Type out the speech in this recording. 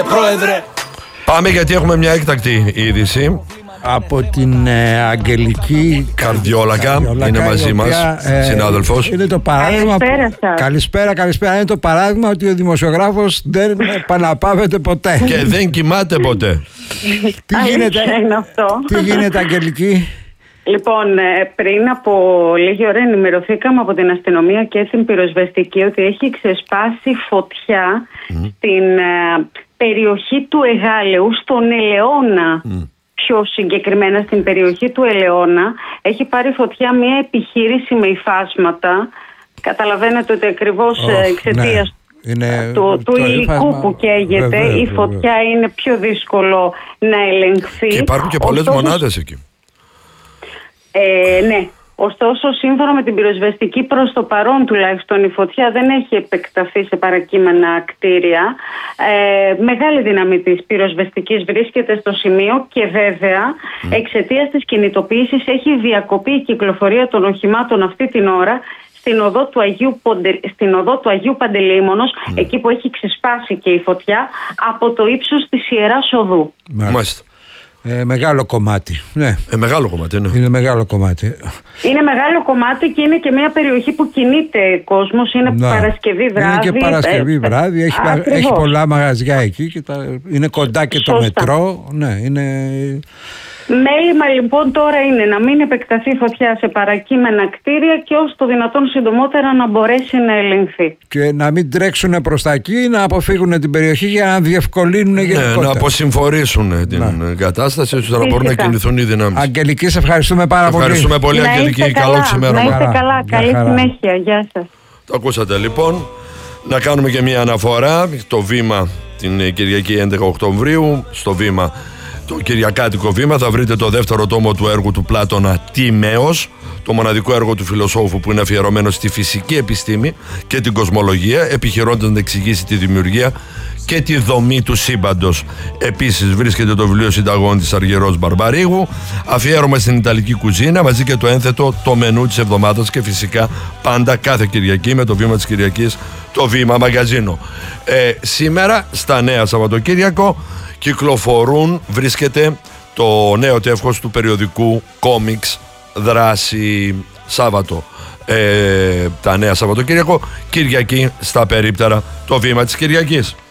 κύριε Πρόεδρε. Πάμε γιατί έχουμε μια έκτακτη είδηση. Από την Αγγελική Καρδιόλακα είναι μαζί μας, συνάδελφος. Είναι το παράδειγμα. Καλησπέρα. Είναι το παράδειγμα ότι ο δημοσιογράφος δεν επαναπαύεται ποτέ. Και δεν κοιμάται ποτέ. Τι γίνεται, Αγγελική? Λοιπόν, πριν από λίγη ώρα ενημερωθήκαμε από την αστυνομία και την πυροσβεστική ότι έχει ξεσπάσει φωτιά στην περιοχή του Εγάλεου, στον Ελαιώνα. Πιο συγκεκριμένα στην περιοχή του Ελαιώνα έχει πάρει φωτιά μια επιχείρηση με υφάσματα. Καταλαβαίνετε ότι ακριβώς εξαιτίας του υλικού που καίγεται, η φωτιά είναι πιο δύσκολο να ελεγχθεί. Και υπάρχουν και πολλές μονάδες εκεί. Ναι. Ωστόσο, σύμφωνα με την πυροσβεστική, προς το παρόν τουλάχιστον η φωτιά δεν έχει επεκταθεί σε παρακείμενα κτίρια. Μεγάλη δύναμη της πυροσβεστικής βρίσκεται στο σημείο και βέβαια εξαιτίας της κινητοποίησης έχει διακοπεί η κυκλοφορία των οχημάτων αυτή την ώρα στην οδό του Αγίου Παντελεήμονος, εκεί που έχει ξεσπάσει και η φωτιά, από το ύψος της Ιεράς Οδού. Μάλιστα. Μεγάλο κομμάτι. Ναι. Μεγάλο κομμάτι, ναι. Είναι μεγάλο κομμάτι. Είναι μεγάλο κομμάτι και είναι και μια περιοχή που κινείται κόσμος. Είναι Παρασκευή βράδυ. Είναι και Παρασκευή βράδυ. Έχει πολλά μαγαζιά εκεί. Και είναι κοντά και το μετρό. Ναι, είναι... Μέλημα λοιπόν τώρα είναι να μην επεκταθεί η φωτιά σε παρακείμενα κτίρια και όσο το δυνατόν συντομότερα να μπορέσει να ελεγχθεί. Και να μην τρέξουν προς τα εκεί, να αποφύγουν την περιοχή για να διευκολύνουν γενικότερα. Να αποσυμφορήσουν την κατάσταση ώστε να μπορούν να κινηθούν οι δυνάμεις. Αγγελική, σε ευχαριστούμε πάρα πολύ. Ευχαριστούμε πολύ, Αγγελική. Καλό ξημέρωμα. Να είστε καλά. Καλή συνέχεια. Γεια σας. Το ακούσατε λοιπόν. Να κάνουμε και μια αναφορά. Το βήμα την Κυριακή 11 Οκτωβρίου. Στο βήμα, το Κυριακάτικο βήμα, θα βρείτε το δεύτερο τόμο του έργου του Πλάτωνα Τίμεως, το μοναδικό έργο του φιλοσόφου που είναι αφιερωμένο στη φυσική επιστήμη και την κοσμολογία, επιχειρώντας να εξηγήσει τη δημιουργία και τη δομή του σύμπαντος. Επίσης βρίσκεται το βιβλίο συνταγών της Αργυρός Μπαρμπαρίγου, αφιέρωμα στην Ιταλική κουζίνα, μαζί και το ένθετο το μενού της εβδομάδας και φυσικά πάντα κάθε Κυριακή με το βήμα της Κυριακής, το βήμα μαγκαζίνο. Σήμερα στα Νέα Σαββατοκύριακο βρίσκεται το νέο τεύχος του περιοδικού Κόμιξ Δράση Σάββατο. Τα Νέα Σαββατοκύριακο, Κυριακή στα περίπτερα, το βήμα της Κυριακής.